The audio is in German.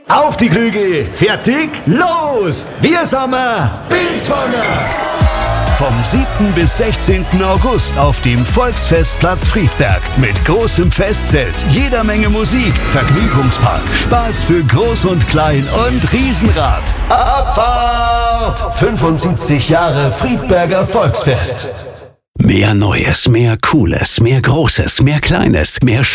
Auf die Krüge, fertig, los! Wir sind Binswanger! Vom 7. bis 16. August auf dem Volksfestplatz Friedberg mit großem Festzelt, jeder Menge Musik, Vergnügungspark, Spaß für Groß und Klein und Riesenrad. Abfahrt! 75 Jahre Friedberger Volksfest. Mehr Neues, mehr Cooles, mehr Großes, mehr Kleines, mehr